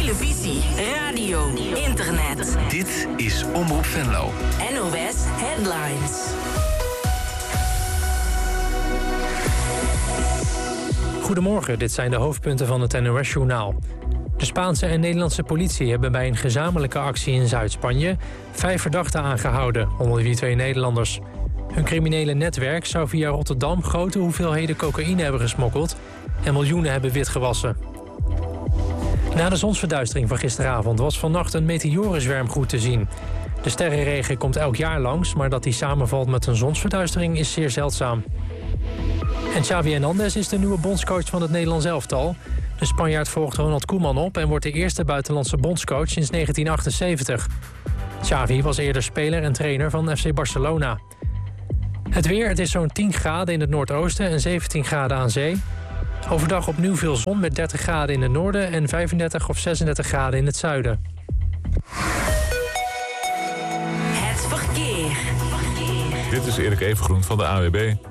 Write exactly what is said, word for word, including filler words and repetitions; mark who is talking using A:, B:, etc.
A: televisie, radio, internet.
B: Dit is Omroep Venlo.
A: N O S Headlines.
C: Goedemorgen, dit zijn de hoofdpunten van het N O S-journaal. De Spaanse en Nederlandse politie hebben bij een gezamenlijke actie in Zuid-Spanje vijf verdachten aangehouden, onder wie twee Nederlanders. Hun criminele netwerk zou via Rotterdam grote hoeveelheden cocaïne hebben gesmokkeld en miljoenen hebben witgewassen. Na de zonsverduistering van gisteravond was vannacht een meteorenzwerm goed te zien. De sterrenregen komt elk jaar langs, maar dat die samenvalt met een zonsverduistering is zeer zeldzaam. En Xavi Hernandez is de nieuwe bondscoach van het Nederlands elftal. De Spanjaard volgt Ronald Koeman op en wordt de eerste buitenlandse bondscoach sinds negentien achtenzeventig. Xavi was eerder speler en trainer van F C Barcelona. Het weer, het is zo'n tien graden in het noordoosten en zeventien graden aan zee. Overdag opnieuw veel zon met dertig graden in het noorden en vijfendertig of zesendertig graden in het zuiden.
A: Het verkeer.
D: Dit is Erik Evengroen van de A W B.